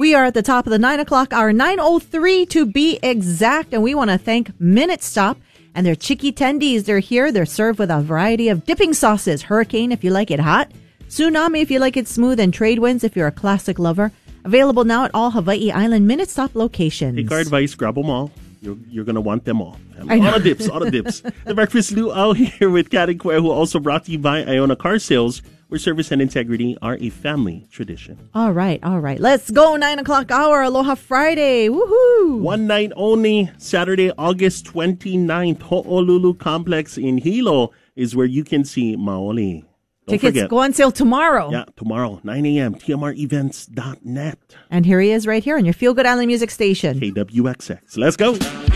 We are at the top of the 9 o'clock hour, 9:03 to be exact. And we want to thank Minute Stop and their Chicky Tendies. They're here. They're served with a variety of dipping sauces. Hurricane if you like it hot. Tsunami if you like it smooth. And Trade Winds if you're a classic lover. Available now at all Hawaii Island Minute Stop locations. Take our advice. Grab them all. You're going to want them all. All the dips, all the dips. The Breakfast Luau here with Kat and Claire, who also brought to you by Iona Car Sales, where service and integrity are a family tradition. All right. Let's go. 9 o'clock hour. Aloha Friday. Woohoo. One night only, Saturday, August 29th, Ho'olulu Complex in Hilo is where you can see Maoli. Don't Tickets forget. go on sale tomorrow. Yeah, tomorrow, 9 a.m., tmrevents.net. And here he is right here on your Feel Good Island Music Station. KWXX. Let's go.